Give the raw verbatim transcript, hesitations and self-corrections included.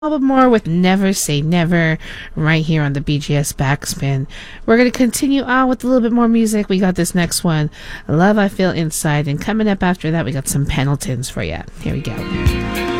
Album more with Never Say Never right here on the B G S Backspin. We're going to continue on with a little bit more music. We got this next one, Love I Feel Inside, and coming up after that we got some Pendletons for you. Here we go.